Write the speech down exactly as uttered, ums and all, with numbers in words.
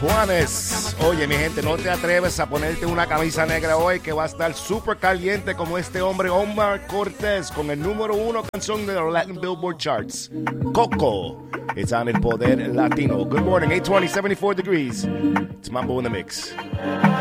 Juanes, oye mi gente, no te atreves a ponerte una camisa negra hoy que va a estar súper caliente como este hombre Omar Cortés con el número uno canción de los Latin Billboard Charts, Coco. It's on El Poder Latino. Good morning, eight twenty, seventy-four degrees. It's Mambo in the Mix.